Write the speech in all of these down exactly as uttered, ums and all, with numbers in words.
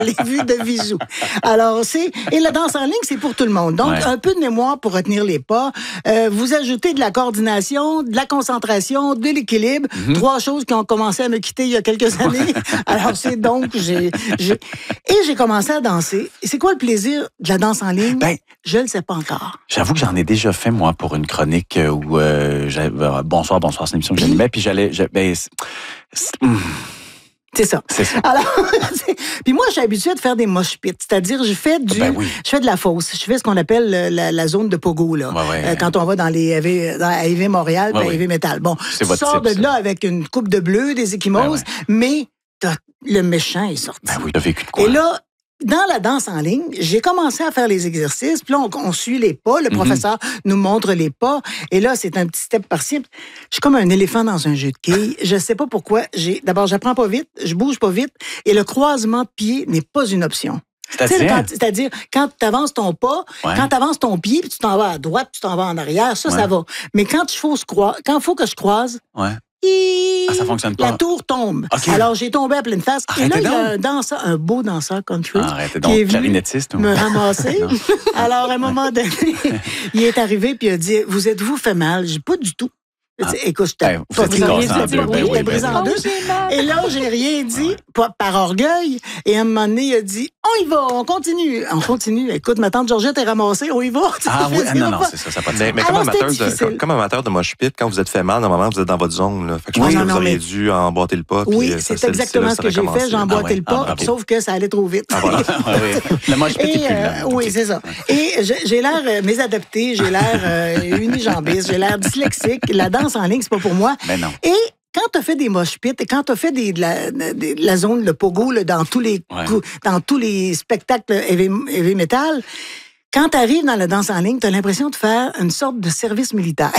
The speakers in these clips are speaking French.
les vues de Visou. Alors, c'est... Et la danse en ligne, c'est pour tout le monde. Donc, ouais. un peu de mémoire pour retenir les pas. Euh, vous ajoutez de la coordination, de la concentration, de l'équilibre. Mm-hmm. Trois choses qui ont commencé à me quitter il y a quelques années. Alors, c'est donc... J'ai, j'ai... Et j'ai commencé à danser. Et c'est quoi le plaisir de la danse en ligne? Ben, je ne le sais pas encore. J'avoue que j'en ai déjà fait, moi, pour une chronique où... Euh, euh, bonsoir, bonsoir, c'est une émission que j'animais. Puis j'allais... Je, ben, c'est, c'est, C'est ça. C'est ça. Alors, puis moi, je suis habituée de faire des mosh pits, c'est-à-dire je fais du, ben oui. je fais de la fosse, je fais ce qu'on appelle la, la zone de pogo là. Ouais, ouais. Euh, quand on va dans les A V, dans A V Montréal, ouais, puis A V Metal. Bon, c'est tu sors type, de là avec une coupe de bleu, des échymoses, ben ouais. mais t'as, le méchant est sorti. Ben oui, t'as vécu de quoi? Et là. Dans la danse en ligne, j'ai commencé à faire les exercices, puis là, on, on suit les pas, le mm-hmm. professeur nous montre les pas, et là, c'est un petit step par-ci. Je suis comme un éléphant dans un jeu de quilles. Je sais pas pourquoi. J'ai, d'abord, j'apprends pas vite, je bouge pas vite, et le croisement de pied n'est pas une option. C'est-à-dire? Quand, c'est-à-dire, quand tu avances ton pas, ouais. quand tu avances ton pied, puis tu t'en vas à droite, puis tu t'en vas en arrière, ça, ouais. ça va. Mais quand il faut, quand faut que je croise, ouais. Et ah, ça fonctionne pas. La tour tombe. Okay. Alors, j'ai tombé à pleine face. Arrêtez et là, donc. il y a un danseur, un beau danseur country. Ah, arrêtez donc. Qui est clarinettiste. Me ramasser. Alors, à un moment donné, il est arrivé puis il a dit, vous êtes-vous fait mal? J'ai pas du tout. Ah. Écoute, je t'ai pas brisé en deux. Oui, j'étais brisé en deux. Et là, j'ai rien dit, ouais. par, par orgueil. Et à un moment donné, il a dit, on y va, on continue. On continue. Écoute, ma tante Georgette est ramassée, on y va. Ah oui, ah, non, non, c'est ça, ça pas de Mais, mais comme, amateur de, comme, comme amateur de mosh pit, quand vous êtes fait mal, normalement, vous êtes dans votre zone. Là. Fait que je oui, pense non, que vous auriez mais... dû emboîter le pas. Oui, puis, c'est ça, exactement c'est, ce que j'ai fait. J'ai emboîté ah, ouais. le pas, ah, sauf que ça allait trop vite. Ah, voilà. Le mosh pit est plus lent. Oui, c'est ça. Et j'ai l'air mésadapté, j'ai l'air unijambiste, j'ai l'air dyslexique. La danse en ligne, c'est pas pour moi. Mais non. Et quand tu as fait des mosh pits et quand tu as fait des, de, la, de, de la zone, le pogo, là, dans, tous les, ouais. dans tous les spectacles heavy, heavy metal, quand tu arrives dans la danse en ligne, tu as l'impression de faire une sorte de service militaire.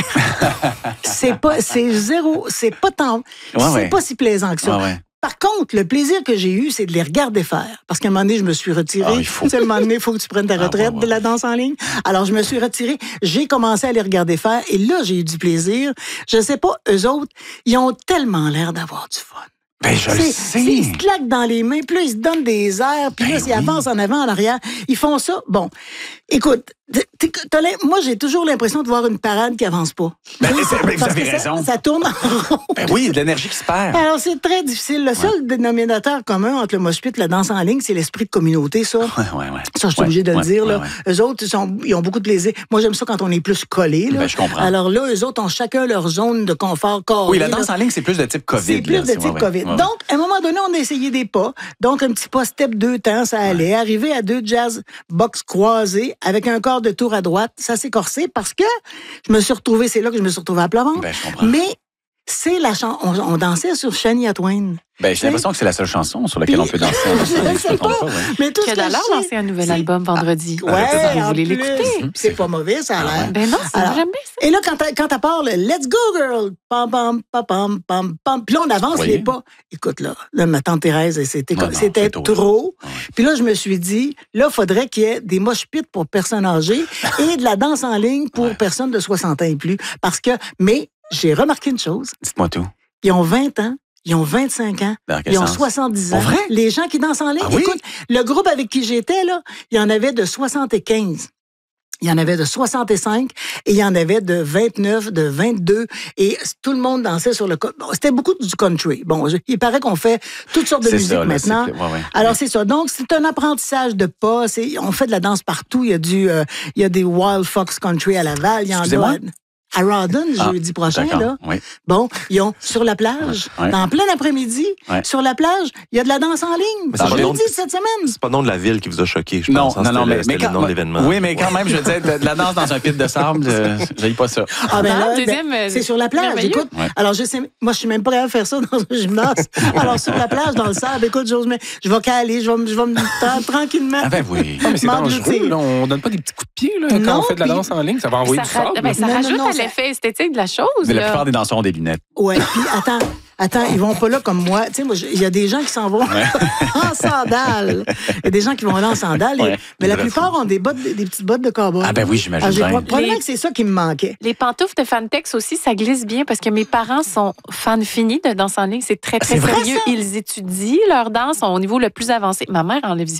c'est pas, c'est zéro, c'est pas tant, ouais, c'est ouais. pas si plaisant que ça. Ouais, ouais. Par contre, le plaisir que j'ai eu, c'est de les regarder faire. Parce qu'à un moment donné, je me suis retirée. Ah, il faut. À un moment donné, il faut que tu prennes ta retraite ah, ouais, ouais. de la danse en ligne. Alors, je me suis retirée. J'ai commencé à les regarder faire. Et là, j'ai eu du plaisir. Je sais pas, eux autres, ils ont tellement l'air d'avoir du fun. Ben, je le sais. Ils se claquent dans les mains, puis là, ils se donnent des airs, puis ben là, oui. ils avancent en avant, en arrière. Ils font ça. Bon, écoute, t'es, t'as moi, j'ai toujours l'impression de voir une parade qui avance pas. Ben, oui, ben, vous avez raison. Ça, ça tourne en rond. Ben oui, de l'énergie qui se perd. Alors, c'est très difficile. Le seul ouais. dénominateur commun entre le mosh pit et la danse en ligne, c'est l'esprit de communauté, ça. Ouais, ouais, ouais. Ça, je suis ouais, obligée de ouais, le dire, ouais, là. ouais. Eux autres, ils, sont, ils ont beaucoup de plaisir. Moi, j'aime ça quand on est plus collés, là. Ben, je comprends. Alors là, eux autres ont chacun leur zone de confort carré. Oui, la danse là. en ligne, c'est plus de type COVID. C'est plus là, de c'est, type ouais, COVID. ouais. Donc, à un moment donné, on a essayé des pas. Donc, un petit pas step deux temps, ça allait. Ouais. Arriver à deux jazz box croisés avec un corps de tour à droite, ça s'est corsé parce que je me suis retrouvée, c'est là que je me suis retrouvée à plat ventre. Ben, je comprends. Mais c'est la chanson, on, on dansait sur Shania Twain. Ben, j'ai l'impression que c'est la seule chanson sur laquelle Puis, on peut danser. Je ne sais pas. pas ouais. Mais tout qui a d'ailleurs lancé un nouvel c'est... album vendredi. Ah, ouais, vous voulez l'écouter? C'est, c'est pas mauvais, ça a l'air. Ben non, c'est Alors, jamais ça. Et là, quand t'as, quand t'as part le Let's go, girl! Pam, pam, pam, pam, pam, pam. Puis là, on avance oui. les pas. Écoute, là, là, ma tante Thérèse, c'était, non, non, c'était trop. Ouais. Puis là, je me suis dit, là, il faudrait qu'il y ait des mosh pits pour personnes âgées et de la danse en ligne pour ouais. personnes de soixante ans et plus. Parce que, mais, j'ai remarqué une chose. Dites-moi tout. Ils ont vingt ans. Ils ont vingt-cinq ans. Ils ont sens? soixante-dix ans. Vrai? Les gens qui dansent en ligne. Ah oui? Écoute, le groupe avec qui j'étais, là, il y en avait de soixante-quinze. Il y en avait de soixante-cinq et il y en avait de vingt-neuf, de vingt-deux. Et tout le monde dansait sur le... C'était beaucoup du country. Bon, il paraît qu'on fait toutes sortes de c'est musique ça, là, maintenant. C'est... Ouais, ouais. Alors, c'est ça. Donc, c'est un apprentissage de pas. C'est... On fait de la danse partout. Il y a du, euh, il y a des Wild Fox Country à Laval. Il y en a... À Rawdon, ah, jeudi prochain, là. Oui. Bon, ils ont sur la plage, ouais. dans plein après-midi, ouais. sur la plage, il y a de la danse en ligne. Mais c'est jeudi de cette semaine. C'est pas le nom de la ville qui vous a choqué, je non, pense. Non, non, non, mais, mais le nom de l'événement. Oui, mais quand même, je veux dire, de la danse dans un pit de sable, euh, j'aille pas ça. Ah, ben là, deuxième, ben, c'est sur la plage, écoute. Ouais. Alors, je sais, moi, je suis même pas capable de faire ça dans un gymnase. Alors, sur la plage, dans le sable, écoute, j'ose, mais je vais caler, je vais, je vais me tendre tranquillement. Ah, ben oui. Non, mais c'est dangereux, là. On donne pas des petits coups de pied, là, quand non, on fait de la danse en ligne. Ça va envoyer du sable. Ça rajoute à l'effet esthétique de la chose. Mais la plupart des danseurs ont des lunettes. Ouais, puis attends, attends, ils vont pas là comme moi. Tu sais, moi, il y a des gens qui s'en vont ouais. en sandales. Il y a des gens qui vont là en sandales, ouais, et, mais la plupart ont des bottes, des petites bottes de cowboy. Ah ben oui, j'imagine bien. Alors, probablement que c'est ça qui me manquait. Les pantoufles de Fantex aussi, ça glisse bien parce que mes parents sont fans finis de danse en ligne. C'est très, très c'est sérieux. Vrai, Ils étudient leur danse au niveau le plus avancé. Ma mère enlève